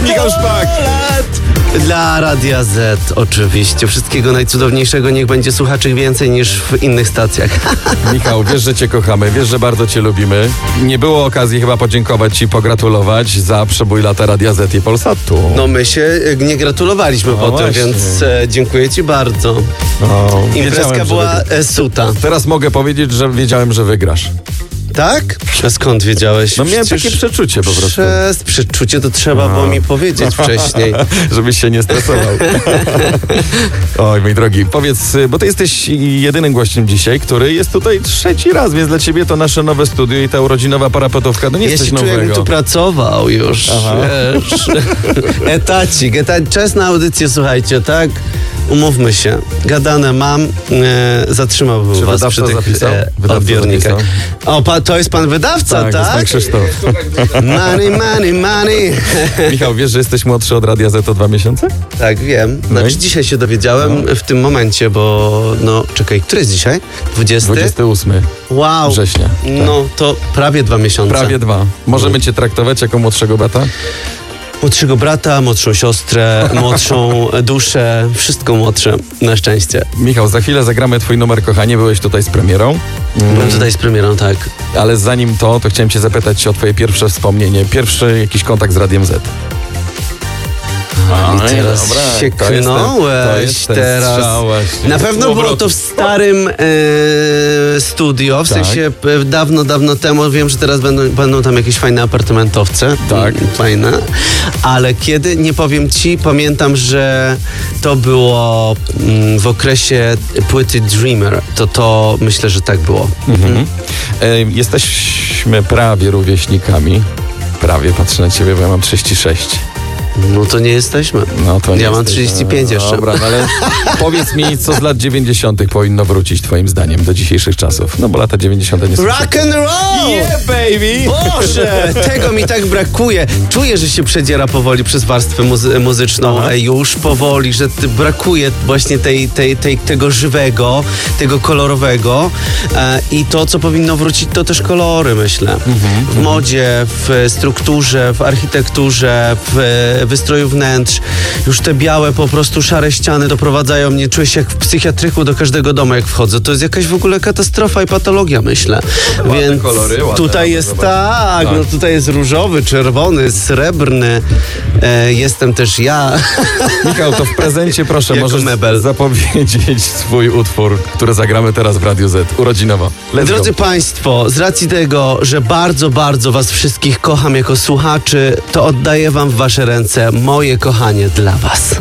Michał Szpak. Dla Radia Z oczywiście. Wszystkiego najcudowniejszego, niech będzie słuchaczy więcej niż w innych stacjach. Michał, wiesz, że cię kochamy, wiesz, że bardzo cię lubimy. Nie było okazji chyba podziękować ci, pogratulować za przebój lata Radia Z i Polsatu. No my się nie gratulowaliśmy po tym, właśnie. więc dziękuję ci bardzo. Imprezka wiedziałem, że była wygrasz. suta. Teraz mogę powiedzieć, że wiedziałem, że wygrasz. Tak? A skąd wiedziałeś? No miałem Przecież takie przeczucie po prostu. Przez przeczucie to trzeba było mi powiedzieć wcześniej. Żebyś się nie stresował. Oj, mój drogi, powiedz, bo ty jesteś jedynym gościem dzisiaj, który jest tutaj trzeci raz, więc dla ciebie to nasze nowe studio i ta urodzinowa parapetówka, no nie Ja jesteś się czuję, jakbym nowego. tu pracował już. Aha. Wiesz. Etacik. Czas na audycję, słuchajcie, tak? Umówmy się. Gadane mam. Zatrzymałbym Czy was wydawca przy tych zapisał? Wydawca odbiornikach. zapisał? O, to jest pan wydawca, Tak, jest pan tak? Krzysztof. Money, money, money. Michał, wiesz, że jesteś młodszy od Radia Z o 2 miesiące? Tak, wiem. No Znaczy i? dzisiaj się dowiedziałem w tym momencie, bo czekaj, który jest dzisiaj? 20? 28 Wow. września. Tak. No to prawie 2 miesiące. Prawie 2. Możemy cię traktować jako młodszego brata? Młodszego brata, młodszą siostrę, młodszą duszę, wszystko młodsze, na szczęście. Michał, za chwilę zagramy twój numer, kochanie, byłeś tutaj z premierą. Byłem tutaj z premierą, tak. Ale zanim to chciałem cię zapytać o twoje pierwsze wspomnienie, pierwszy jakiś kontakt z Radiem Z. I teraz się to jest knąłeś ten teraz. strzał właśnie. Na pewno było to w starym studio, w Tak. sensie dawno temu. Wiem, że teraz będą tam jakieś fajne apartamentowce. Tak. Fajne. Ale kiedy, nie powiem ci, pamiętam, że to było w okresie płyty Dreamer. To myślę, że tak było. Jesteśmy prawie rówieśnikami. Prawie, patrzę na ciebie, bo ja mam 36. No to nie jesteśmy. No to nie Ja mam jesteś. 35 jeszcze. Dobra, no ale powiedz mi, co z lat 90. powinno wrócić twoim zdaniem do dzisiejszych czasów? No bo lata 90. nie są... Rock and roll! Yeah, baby! Boże, tego mi tak brakuje. Czuję, że się przedziera powoli przez warstwę muzyczną. Aha. Już powoli, że brakuje właśnie tego żywego, tego kolorowego. I to, co powinno wrócić, to też kolory, myślę. W modzie, w strukturze, w architekturze, w wystroju wnętrz. Już te białe, po prostu szare ściany doprowadzają mnie, czuję się jak w psychiatryku do każdego domu, jak wchodzę. To jest jakaś w ogóle katastrofa i patologia, myślę. Więc kolory, ładne, tutaj jest zobacz. no tutaj jest różowy, czerwony, srebrny. Jestem też ja. Michał, to w prezencie proszę, Jako możesz mebel. zapowiedzieć swój utwór, który zagramy teraz w Radiu Z, urodzinowo. Let's Drodzy go. Państwo, z racji tego, że bardzo, bardzo was wszystkich kocham jako słuchaczy, to oddaję wam w wasze ręce moje kochanie dla was.